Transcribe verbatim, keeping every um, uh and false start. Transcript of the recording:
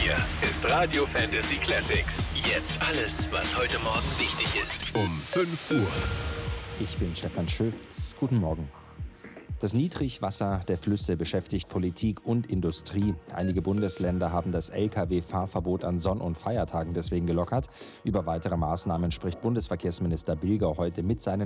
Hier ist Radio Fantasy Classics. Jetzt alles, was heute Morgen wichtig ist. Um fünf Uhr. Ich bin Stefan Schütz. Guten Morgen. Das Niedrigwasser der Flüsse beschäftigt Politik und Industrie. Einige Bundesländer haben das L K W-Fahrverbot an Sonn- und Feiertagen deswegen gelockert. Über weitere Maßnahmen spricht Bundesverkehrsminister Bilger heute mit seinen